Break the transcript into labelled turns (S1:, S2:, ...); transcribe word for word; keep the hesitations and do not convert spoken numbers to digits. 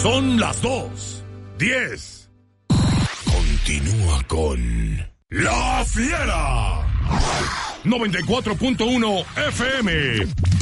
S1: Son las dos. Diez. Continúa con La Fiera. noventa y cuatro punto uno F M.